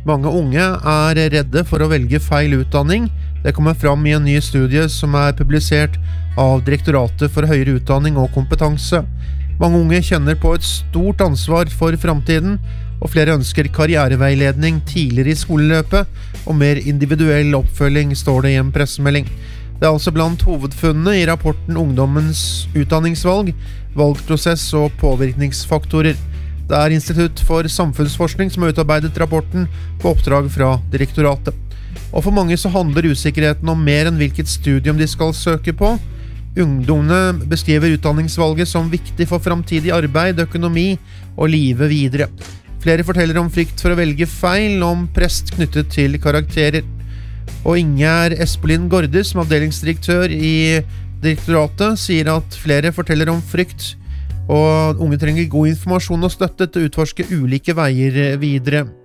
Mange unge redde for å velge feil utdanning. Det kommer fram I en ny studie som publisert av Direktoratet for høyere utdanning og kompetanse. Mange unge kjenner på et stort ansvar for fremtiden, og flere ønsker karriereveiledning tidligere I skoleløpet og mer individuell oppfølging, står det I en pressemelding. Det altså blant hovedfunnene I rapporten Ungdommens utdanningsvalg, valgprosess og påvirkningsfaktorer. Det Institutt for samfunnsforskning som har utarbeidet rapporten på oppdrag fra direktoratet. Og for mange så handler usikkerheten om mer enn hvilket studium de skal søke på. Ungdommene beskriver utdanningsvalget som viktig for fremtidig arbeid, økonomi og livet videre. Flere forteller om frykt for å velge feil og om press knyttet til karakterer. Og Inger Espelin Gårde, som avdelingsdirektør I direktoratet, sier at flere forteller om frykt, og unge trenger god informasjon og støtte til å utforske ulike veier videre.